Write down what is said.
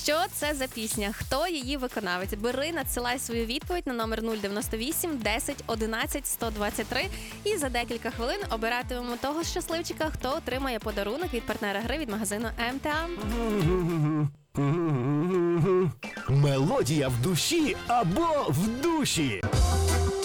Що це за пісня? Хто її виконавець? Бери, надсилай свою відповідь на номер 098 10 11 123 і за декілька хвилин обиратимемо того щасливчика, хто отримає подарунок від партнера гри від магазину МТА. Мелодія в душі або в душі.